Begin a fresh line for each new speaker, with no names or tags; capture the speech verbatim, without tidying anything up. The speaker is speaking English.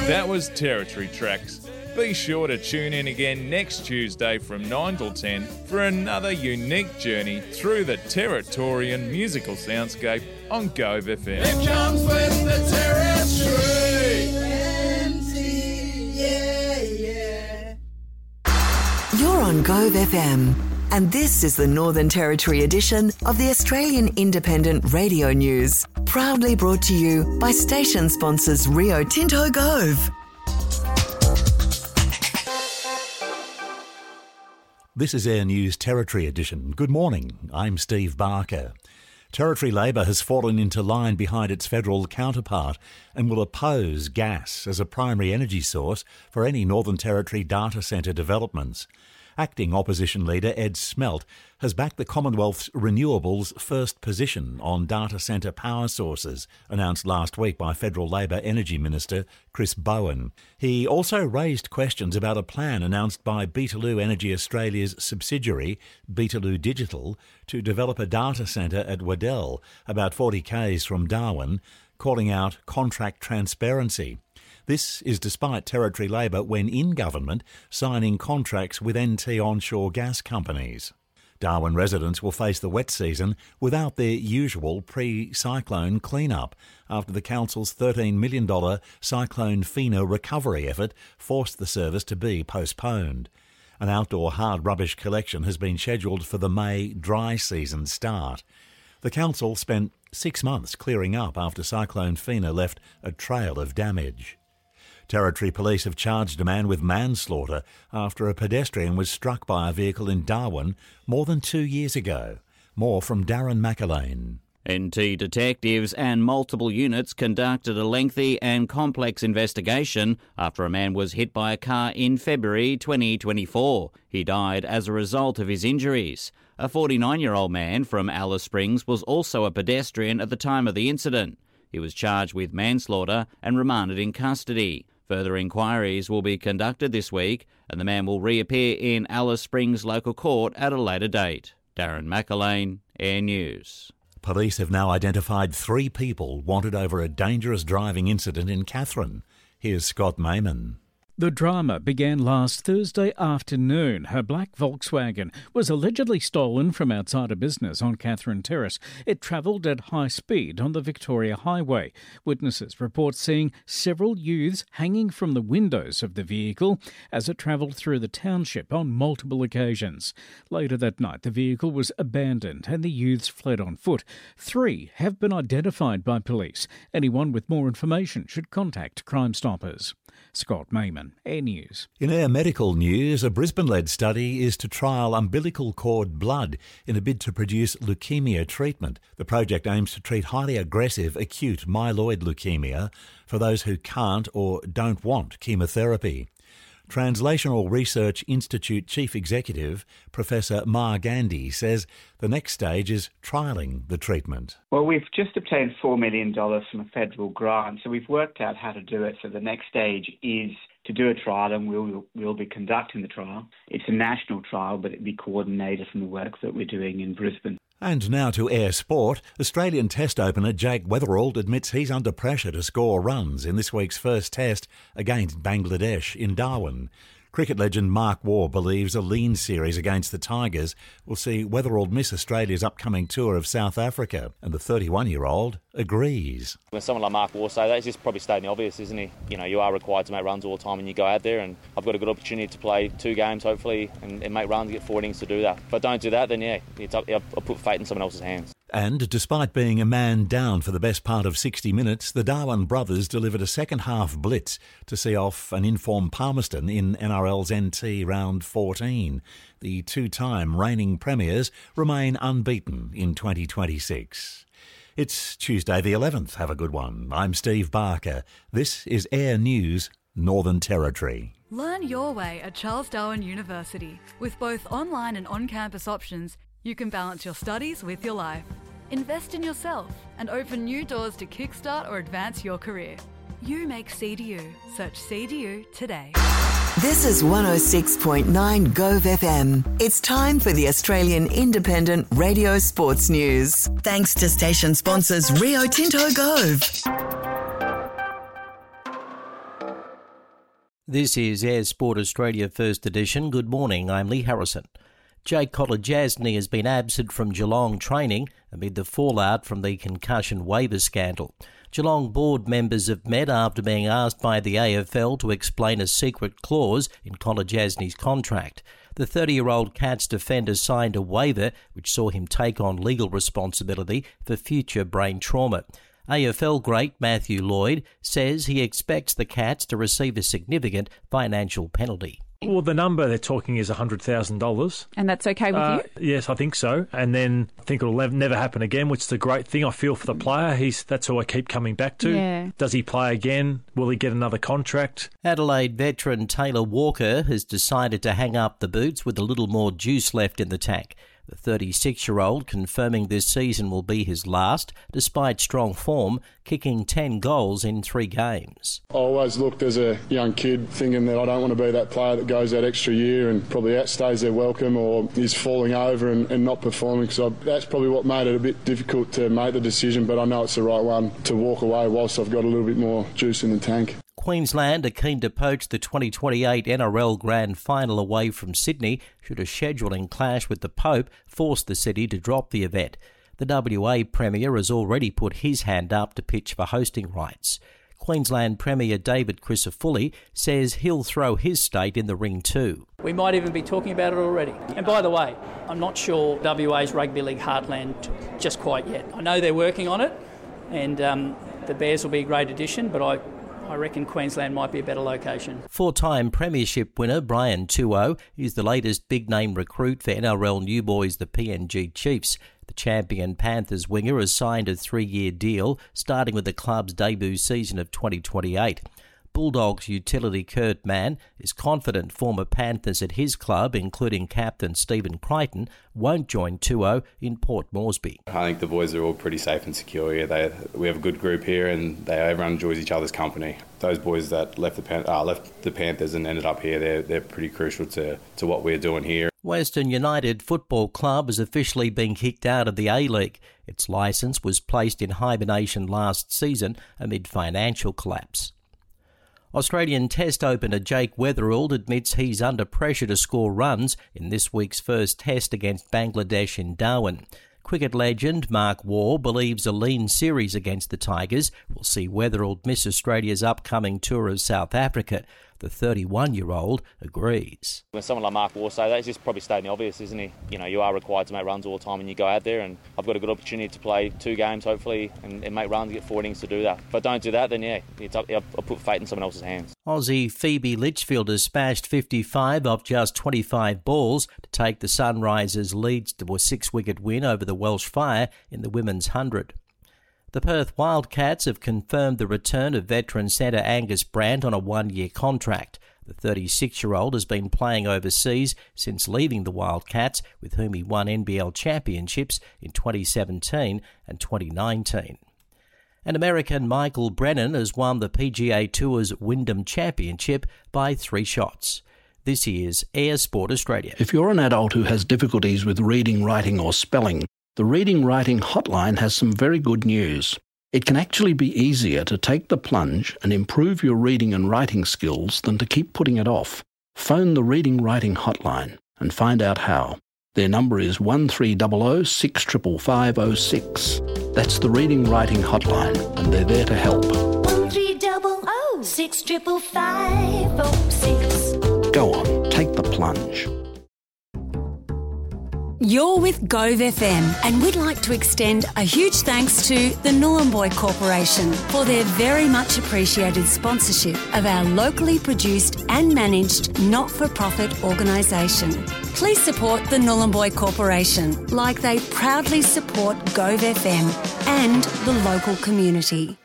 That was Territory Tracks. Be sure to tune in again next Tuesday from nine till ten for another unique journey through the Territorian musical soundscape on Gove F M.
It comes with the Territory.
Yeah, yeah. You're on Gove F M, and this is the Northern Territory edition of the Australian Independent Radio News, proudly brought to you by station sponsors Rio Tinto Gove.
This is Air News Territory Edition. Good morning, I'm Steve Barker. Territory Labor has fallen into line behind its federal counterpart and will oppose gas as a primary energy source for any Northern Territory data centre developments. Acting Opposition Leader Ed Smelt has backed the Commonwealth's renewables first position on data centre power sources, announced last week by Federal Labor Energy Minister Chris Bowen. He also raised questions about a plan announced by Beetaloo Energy Australia's subsidiary, Beetaloo Digital, to develop a data centre at Waddell, about forty kays from Darwin, calling out contract transparency. This is despite Territory Labor, when in government, signing contracts with N T onshore gas companies. Darwin residents will face the wet season without their usual pre-cyclone clean-up after the council's thirteen million dollars Cyclone Fina recovery effort forced the service to be postponed. An outdoor hard rubbish collection has been scheduled for the May dry season start. The council spent six months clearing up after Cyclone Fina left a trail of damage. Territory Police have charged a man with manslaughter after a pedestrian was struck by a vehicle in Darwin more than two years ago. More from Darren McAlane.
N T detectives and multiple units conducted a lengthy and complex investigation after a man was hit by a car in February twenty twenty-four. He died as a result of his injuries. A forty-nine-year-old man from Alice Springs was also a pedestrian at the time of the incident. He was charged with manslaughter and remanded in custody. Further inquiries will be conducted this week, and the man will reappear in Alice Springs local court at a later date. Darren McAlane, Air News.
Police have now identified three people wanted over a dangerous driving incident in Katherine. Here's Scott Mayman.
The drama began last Thursday afternoon. Her black Volkswagen was allegedly stolen from outside a business on Katherine Terrace. It travelled at high speed on the Victoria Highway. Witnesses report seeing several youths hanging from the windows of the vehicle as it travelled through the township on multiple occasions. Later that night, the vehicle was abandoned and the youths fled on foot. Three have been identified by police. Anyone with more information should contact Crime Stoppers. Scott Mayman, Air News.
In Air Medical News, a Brisbane-led study is to trial umbilical cord blood in a bid to produce leukaemia treatment. The project aims to treat highly aggressive acute myeloid leukemia for those who can't or don't want chemotherapy. Translational Research Institute Chief Executive, Professor Mar Gandhi, says the next stage is trialling the treatment.
Well, we've just obtained four million dollars from a federal grant, so we've worked out how to do it. So the next stage is to do a trial, and we'll, we'll be conducting the trial. It's a national trial, but it'll be coordinated from the work that we're doing in Brisbane.
And now to Air Sport. Australian Test opener Jake Weatherald admits he's under pressure to score runs in this week's first test against Bangladesh in Darwin. Cricket legend Mark Waugh believes a lean series against the Tigers will see Weatherald miss Australia's upcoming tour of South Africa, and the thirty-one-year-old agrees.
When someone like Mark Waugh say that, he's just probably stating the obvious, isn't he? You know, you are required to make runs all the time when you go out there, and I've got a good opportunity to play two games, hopefully, and, and make runs, get four innings to do that. If I don't do that, then yeah, it's up, I'll put fate in someone else's hands.
And despite being a man down for the best part of sixty minutes, the Darwin brothers delivered a second-half blitz to see off an informed Palmerston in N R L's N T Round fourteen. The two-time reigning premiers remain unbeaten in twenty twenty-six. It's Tuesday the eleventh. Have a good one. I'm Steve Barker. This is Air News, Northern Territory.
Learn your way at Charles Darwin University. With both online and on-campus options, you can balance your studies with your life. Invest in yourself and open new doors to kickstart or advance your career. You make C D U. Search C D U today.
This is one oh six point nine Gove F M. It's time for the Australian Independent Radio Sports News. Thanks to station sponsors Rio Tinto Gove.
This is Air Sport Australia First Edition. Good morning, I'm Lee Harrison. Jake Kolodjasny has been absent from Geelong training amid the fallout from the concussion waiver scandal. Geelong board members have met after being asked by the A F L to explain a secret clause in Kolodjasny's contract. The thirty-year-old Cats defender signed a waiver which saw him take on legal responsibility for future brain trauma. A F L great Matthew Lloyd says he expects the Cats to receive a significant financial penalty.
Well, the number they're talking is one hundred thousand dollars.
And that's okay with
uh,
you?
Yes, I think so. And then I think it'll never happen again, which is a great thing. I feel for the player. He's That's who I keep coming back to.
Yeah.
Does he play again? Will he get another contract?
Adelaide veteran Taylor Walker has decided to hang up the boots with a little more juice left in the tank. The thirty-six-year-old confirming this season will be his last, despite strong form, kicking ten goals in three games.
I always looked as a young kid thinking that I don't want to be that player that goes that extra year and probably outstays their welcome or is falling over and, and not performing. So that's probably what made it a bit difficult to make the decision, but I know it's the right one to walk away whilst I've got a little bit more juice in the tank.
Queensland are keen to poach the twenty twenty-eight N R L Grand Final away from Sydney should a scheduling clash with the Pope force the city to drop the event. The W A Premier has already put his hand up to pitch for hosting rights. Queensland Premier David Crisafulli says he'll throw his state in the ring too.
We might even be talking about it already. And by the way, I'm not sure W A's Rugby League heartland just quite yet. I know they're working on it, and um, the Bears will be a great addition, but I... I reckon Queensland might be a better location.
Four-time premiership winner Brian Tuo is the latest big-name recruit for N R L new boys, the P N G Chiefs. The champion Panthers winger has signed a three-year deal, starting with the club's debut season of twenty twenty-eight. Bulldogs utility Kurt Mann is confident former Panthers at his club, including captain Stephen Crichton, won't join Tuo in Port Moresby.
I think the boys are all pretty safe and secure here. They, we have a good group here and they, everyone enjoys each other's company. Those boys that left the, Pan, uh, left the Panthers and ended up here, they're, they're pretty crucial to, to what we're doing here.
Western United Football Club has officially been kicked out of the A-League. Its licence was placed in hibernation last season amid financial collapse. Australian Test opener Jake Weatherald admits he's under pressure to score runs in this week's first Test against Bangladesh in Darwin. Cricket legend Mark Waugh believes a lean series against the Tigers will see Weatherald miss Australia's upcoming tour of South Africa. The thirty-one-year-old agrees.
When someone like Mark Waugh say that, it's just probably stating the obvious, isn't he? You know, you are required to make runs all the time when you go out there, and I've got a good opportunity to play two games, hopefully, and, and make runs, get four innings to do that. If I don't do that, then yeah, it's up, I'll put fate in someone else's hands.
Aussie Phoebe Litchfield has smashed fifty-five off just twenty-five balls to take the Sunrisers' lead to a six-wicket win over the Welsh Fire in the women's hundred. The Perth Wildcats have confirmed the return of veteran centre Angus Brandt on a one-year contract. The thirty-six-year-old has been playing overseas since leaving the Wildcats, with whom he won N B L championships in twenty seventeen and twenty nineteen. And American Michael Brennan has won the P G A Tour's Wyndham Championship by three shots. This is Air Sport Australia.
If you're an adult who has difficulties with reading, writing or spelling, the Reading Writing Hotline has some very good news. It can actually be easier to take the plunge and improve your reading and writing skills than to keep putting it off. Phone the Reading Writing Hotline and find out how. Their number is one three zero zero six five five five zero six. That's the Reading Writing Hotline, and they're there to help.
one three zero zero six five five five zero six.
Go on, take the plunge.
You're with Gove F M, and we'd like to extend a huge thanks to the Nhulunbuy Corporation for their very much appreciated sponsorship of our locally produced and managed not-for-profit organisation. Please support the Nhulunbuy Corporation like they proudly support Gove F M and the local community.